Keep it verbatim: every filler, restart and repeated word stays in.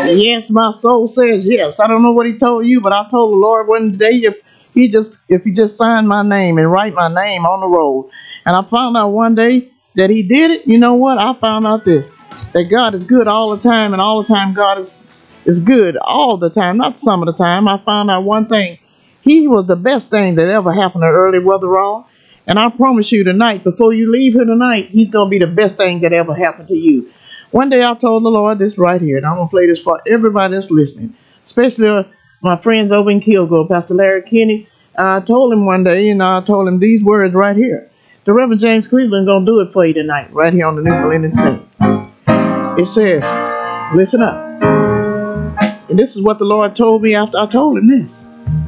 Yes, my soul says yes. I don't know what he told you, but I told the Lord one day if he just if he just signed my name and write my name on the roll. And I found out one day that he did it. You know what? I found out this. That God is good all the time, and all the time God is, is good all the time, not some of the time. I found out one thing. He was the best thing that ever happened to Early Weatherall. And I promise you tonight, before you leave here tonight, he's going to be the best thing that ever happened to you. One day I told the Lord this right here, and I'm going to play this for everybody that's listening, especially uh, my friends over in Kilgore, Pastor Larry Kinney. I told him one day, and I told him these words right here. The Reverend James Cleveland going to do it for you tonight, right here on the New Millennium Thing. It says, listen up. And this is what the Lord told me after I told him this.